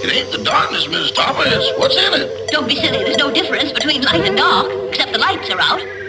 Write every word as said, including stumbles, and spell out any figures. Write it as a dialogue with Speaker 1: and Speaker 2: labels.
Speaker 1: It ain't the darkness, Missus Topper. It's what's in it.
Speaker 2: Don't be silly. There's no difference between light and dark, except the lights are out.